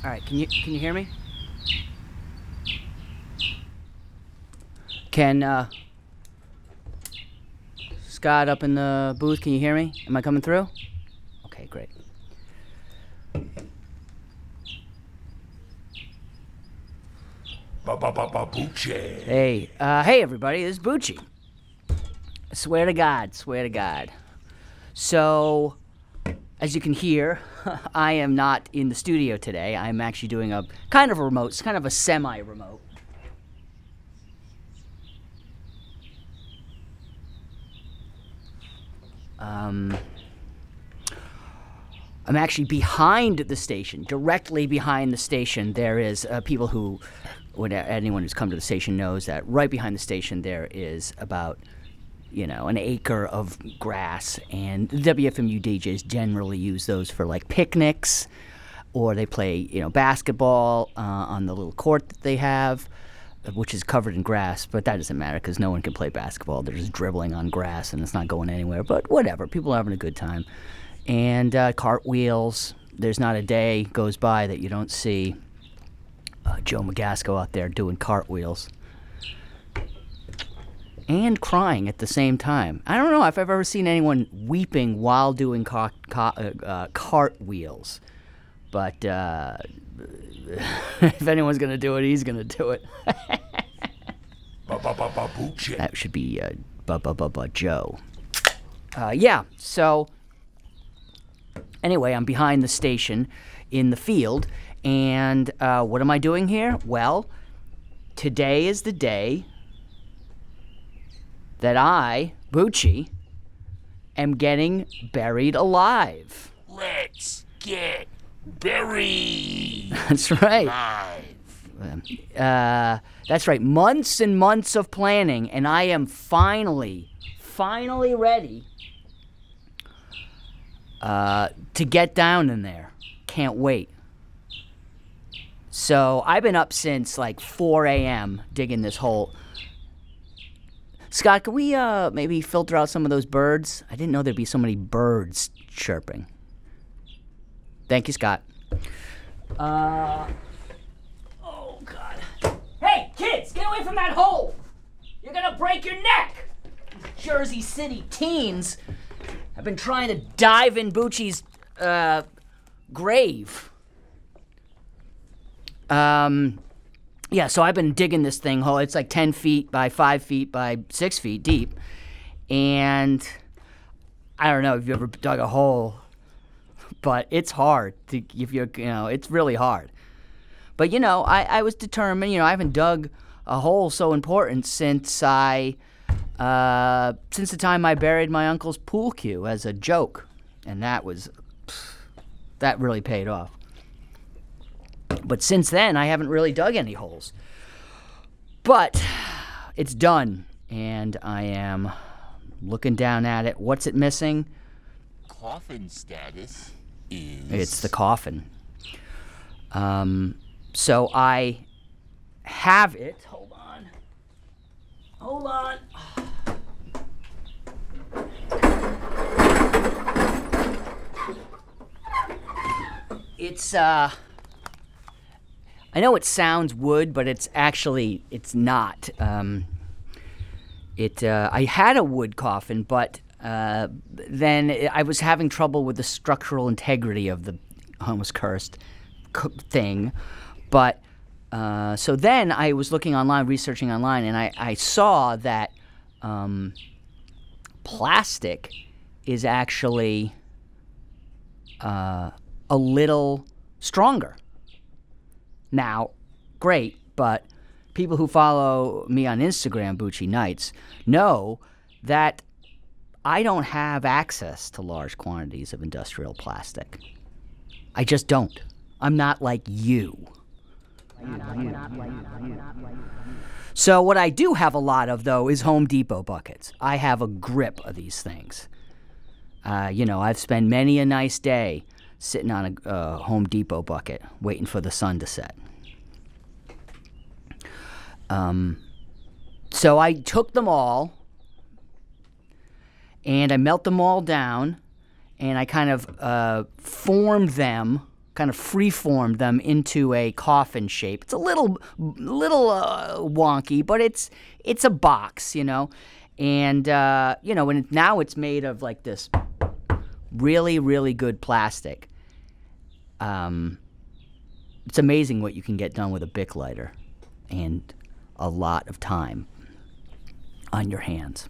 All right, can you hear me? Can Scott up in the booth, can you hear me? Am I coming through? Okay, great. Bucci. Hey, hey everybody, this is Bucci. Swear to God. So, as you can hear, I am not in the studio today. I'm actually doing a kind of a remote, it's kind of a semi-remote. I'm actually behind the station, directly behind the station. There is people who, anyone who's come to the station knows that right behind the station there is about, an acre of grass, and WFMU DJs generally use those for like picnics, or they play, basketball on the little court that they have, which is covered in grass, but that doesn't matter because no one can play basketball. They're just dribbling on grass and it's not going anywhere, but whatever. People are having a good time. And cartwheels. There's not a day goes by that you don't see Joe Magasco out there doing cartwheels. And crying at the same time. I don't know if I've ever seen anyone weeping while doing cartwheels. But if anyone's going to do it, he's going to do it. That should be Joe. Yeah, so anyway, I'm behind the station in the field, and what am I doing here? Well, today is the day that I, Bucci, am getting buried alive. Let's get buried. That's right. Live. That's right. Months and months of planning, and I am finally ready to get down in there. Can't wait. So I've been up since like 4 a.m. digging this hole. Scott, can we maybe filter out some of those birds? I didn't know there'd be so many birds chirping. Thank you, Scott. Oh, God. Hey, kids, get away from that hole! You're gonna break your neck! Jersey City teens have been trying to dive in Bucci's grave. Yeah, so I've been digging this thing hole. It's like 10 feet by 5 feet by 6 feet deep. And I don't know if you ever dug a hole, but it's hard to, it's really hard. But, I was determined, I haven't dug a hole so important since the time I buried my uncle's pool cue as a joke. And that really paid off. But since then, I haven't really dug any holes. But it's done, and I am looking down at it. What's it missing? Coffin status is... It's the coffin. So I have it. Hold on. It's, I know it sounds wood, but it's not. I had a wood coffin, but then I was having trouble with the structural integrity of the almost cursed thing. But so then I was looking online, researching online, and I saw that plastic is actually a little stronger. Now, great, but people who follow me on Instagram, Bucci Nights, know that I don't have access to large quantities of industrial plastic. I just don't. I'm not like you. So what I do have a lot of, though, is Home Depot buckets. I have a grip of these things. I've spent many a nice day sitting on a Home Depot bucket waiting for the sun to set. So I took them all, and I melt them all down, and I kind of formed them kind of freeformed them into a coffin shape. It's a little wonky, but it's a box, and and now it's made of like this really, really good plastic. It's amazing what you can get done with a Bic lighter and a lot of time on your hands.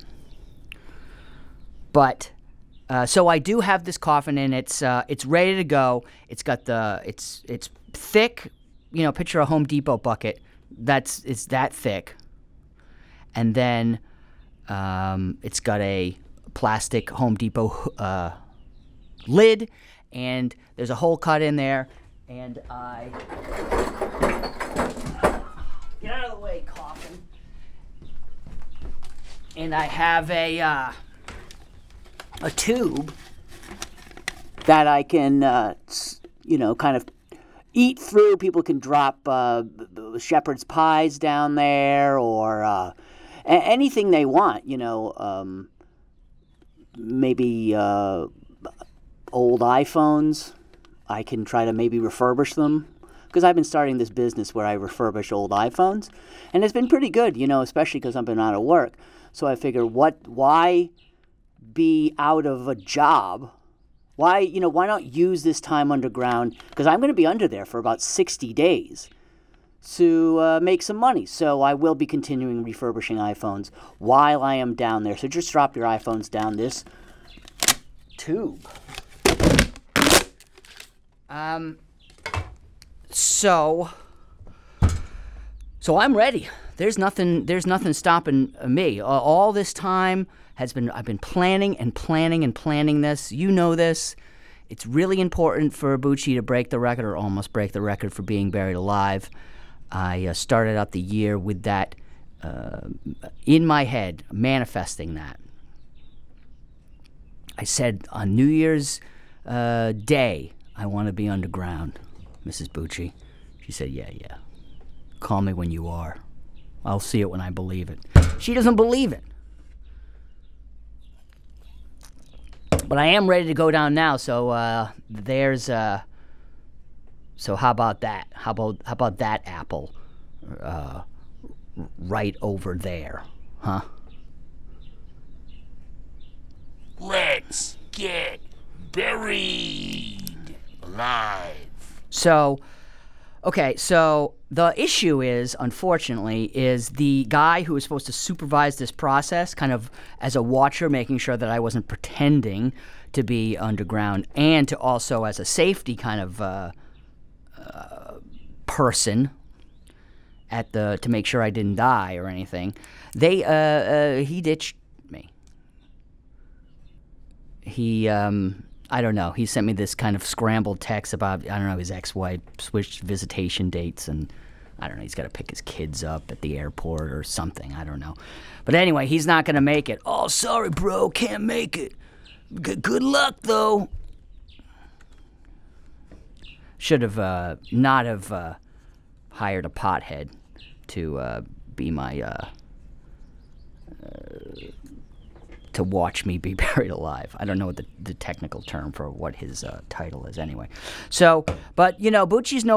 But so I do have this coffin, and it's ready to go. It's got it's thick, picture a Home Depot bucket. It's that thick, and then it's got a plastic Home Depot lid, and there's a hole cut in there. And I get out of the way, coffin. And I have a tube that I can, kind of eat through. People can drop shepherd's pies down there, or anything they want. Maybe old iPhones. I can try to maybe refurbish them, because I've been starting this business where I refurbish old iPhones, and it's been pretty good, especially because I've been out of work. So I figure, why be out of a job? Why not use this time underground? Because I'm going to be under there for about 60 days to make some money. So I will be continuing refurbishing iPhones while I am down there. So just drop your iPhones down this tube. So I'm ready. There's nothing stopping me. All this time I've been planning this. You know this. It's really important for Bucci to break the record, or almost break the record, for being buried alive. I started out the year with that in my head, manifesting that. I said on New Year's Day, I want to be underground, Mrs. Bucci. She said, yeah. Call me when you are. I'll see it when I believe it. She doesn't believe it. But I am ready to go down now, so so how about that? How about that apple right over there, huh? Let's get buried alive. So the issue is, unfortunately, is the guy who was supposed to supervise this process, kind of as a watcher, making sure that I wasn't pretending to be underground, and to also as a safety kind of person to make sure I didn't die or anything. He ditched me. I don't know. He sent me this kind of scrambled text about, his ex-wife switched visitation dates, and I don't know, he's got to pick his kids up at the airport or something. I don't know. But anyway, he's not going to make it. Oh, sorry, bro, can't make it. Good luck, though. Should have not have hired a pothead to be my... to watch me be buried alive. I don't know what the technical term for what his title is anyway. So, but, Bucci's no